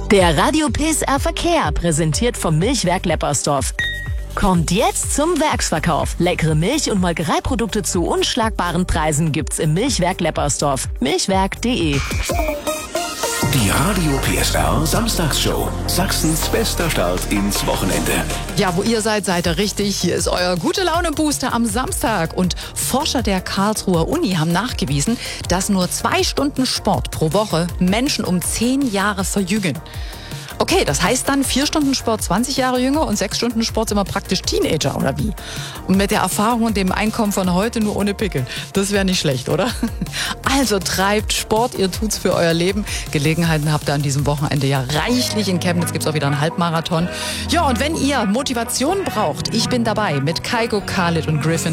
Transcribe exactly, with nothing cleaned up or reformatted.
Der Radio P S R Verkehr, präsentiert vom Milchwerk Leppersdorf. Kommt jetzt zum Werksverkauf. Leckere Milch- und Molkereiprodukte zu unschlagbaren Preisen gibt's im Milchwerk Leppersdorf. milchwerk punkt de. Die Radio P S R Samstagsshow. Sachsens bester Start ins Wochenende. Ja, wo ihr seid, seid ihr richtig. Hier ist euer Gute-Laune-Booster am Samstag. Und Forscher der Karlsruher Uni haben nachgewiesen, dass nur zwei Stunden Sport pro Woche Menschen um zehn Jahre verjüngen. Okay, das heißt dann vier Stunden Sport zwanzig Jahre jünger und sechs Stunden Sport sind wir praktisch Teenager, oder wie? Und mit der Erfahrung und dem Einkommen von heute nur ohne Pickel. Das wäre nicht schlecht, oder? Also treibt Sport, ihr tut's für euer Leben. Gelegenheiten habt ihr an diesem Wochenende ja reichlich. In Chemnitz gibt's auch wieder einen Halbmarathon. Ja, und wenn ihr Motivation braucht, ich bin dabei mit Kygo, Khalid und Griffin.